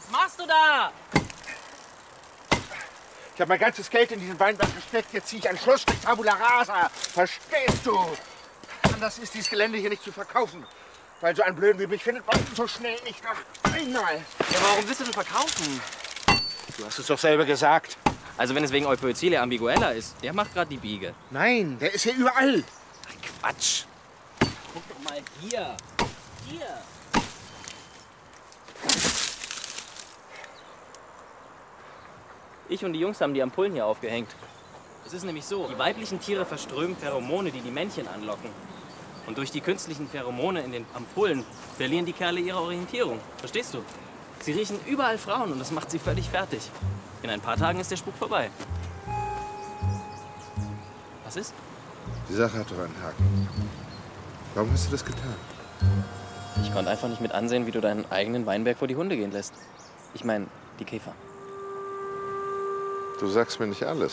Was machst du da? Ich habe mein ganzes Geld in diesen Weinberg gesteckt. Jetzt ziehe ich einen Schlussstrich Tabula Rasa. Verstehst du? Anders ist dieses Gelände hier nicht zu verkaufen. Weil so einen Blöden wie mich findet man so schnell nicht noch einmal. Ja, warum willst du denn verkaufen? Du hast es doch selber gesagt. Also wenn es wegen Eupoecilia ambiguella ist, der macht gerade die Biege. Nein, der ist hier überall. Ach, Quatsch. Guck doch mal hier. Hier. Ich und die Jungs haben die Ampullen hier aufgehängt. Es ist nämlich so, die weiblichen Tiere verströmen Pheromone, die die Männchen anlocken. Und durch die künstlichen Pheromone in den Ampullen verlieren die Kerle ihre Orientierung. Verstehst du? Sie riechen überall Frauen und das macht sie völlig fertig. In ein paar Tagen ist der Spuk vorbei. Was ist? Die Sache hat doch einen Haken. Warum hast du das getan? Ich konnte einfach nicht mit ansehen, wie du deinen eigenen Weinberg vor die Hunde gehen lässt. Ich meine, die Käfer. Du sagst mir nicht alles.